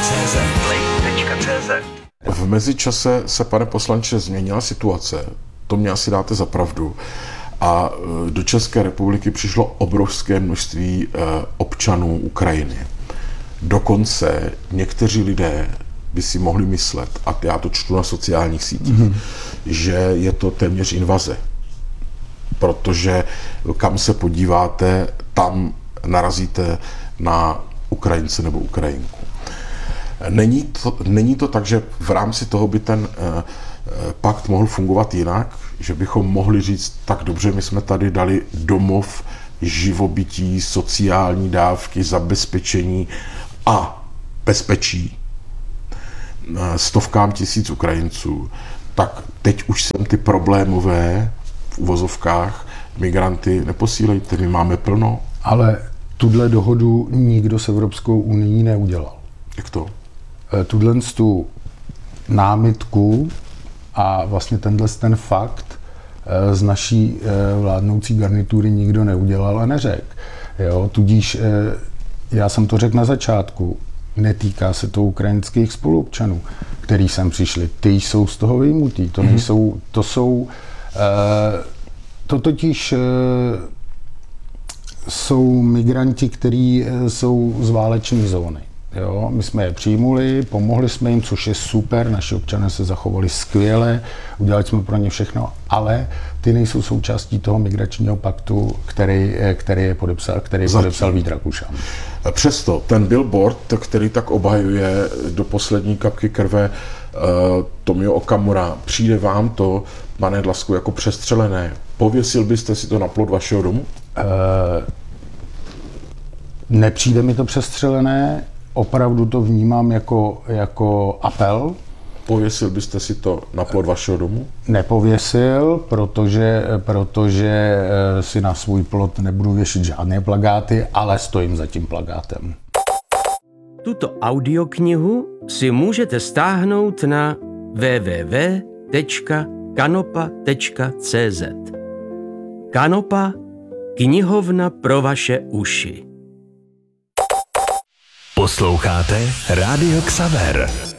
V mezičase se, pane poslanče, změnila situace, to mě asi dáte za pravdu, a do České republiky přišlo obrovské množství občanů Ukrajiny. Dokonce někteří lidé by si mohli myslet, a já to čtu na sociálních sítích, že je to téměř invaze. Protože kam se podíváte, tam narazíte na Ukrajince nebo Ukrajinku. Není to tak, že v rámci toho by ten pakt mohl fungovat jinak, že bychom mohli říct, tak dobře, my jsme tady dali domov, živobytí, sociální dávky, zabezpečení a bezpečí stovkám tisíc Ukrajinců, tak teď už sem ty problémové v uvozovkách migranty neposílejte, my máme plno. Ale tuhle dohodu nikdo s Evropskou unií neudělal. Jak to? Tu námitku a vlastně ten fakt z naší vládnoucí garnitury nikdo neudělal a neřekl. Jo, tudíž já jsem to řekl na začátku, netýká se to ukrajinských spoluobčanů, kteří sem přišli. Ty jsou z toho vyjmutí. To totiž jsou migranti, kteří jsou z válečné zóny. Jo, my jsme je přijmuli, pomohli jsme jim, což je super, naši občané se zachovali skvěle, udělali jsme pro ně všechno, ale ty nejsou součástí toho migračního paktu, který podepsal Vít Rakušan. Přesto ten billboard, který tak obhajuje do poslední kapky krve Tomio Okamura, přijde vám to, pane Dlasku, jako přestřelené? Pověsil byste si to na plot vašeho domu? Nepřijde mi to přestřelené, opravdu to vnímám jako apel. Pověsil byste si to na plot vašeho domu? Nepověsil, protože si na svůj plot nebudu věšit žádné plakáty, ale stojím za tím plakátem. Tuto audioknihu si můžete stáhnout na www.kanopa.cz. Kanopa, knihovna pro vaše uši. Posloucháte Rádio Xaver.